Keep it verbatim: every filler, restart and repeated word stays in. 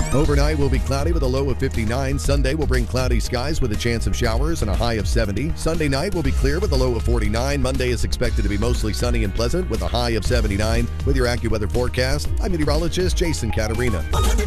Overnight will be cloudy with a low of fifty-nine. Sunday will bring cloudy skies with a chance of showers and a high of seventy. Sunday night will be clear with a low of forty-nine. Monday is expected to be mostly sunny and pleasant with a high of seventy-nine. With your AccuWeather forecast, I'm meteorologist Jason Catarina.